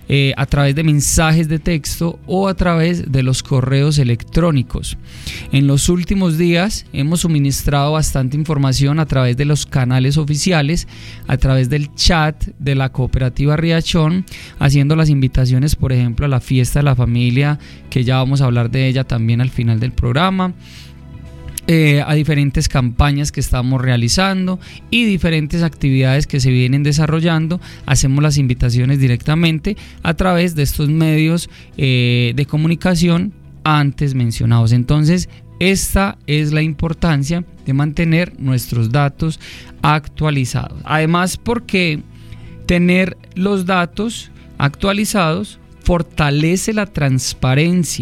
a través de mensajes de texto o a través de los correos electrónicos. En los últimos días hemos suministrado bastante información a través de los canales oficiales, a través del chat de la cooperativa Riachón, haciendo las invitaciones, por ejemplo, a la fiesta de la familia, que ya vamos a hablar de ella también al final del programa. A diferentes campañas que estamos realizando y diferentes actividades que se vienen desarrollando. Hacemos las invitaciones directamente a través de estos medios de comunicación antes mencionados. Entonces, esta es la importancia de mantener nuestros datos actualizados. Además, porque tener los datos actualizados fortalece la transparencia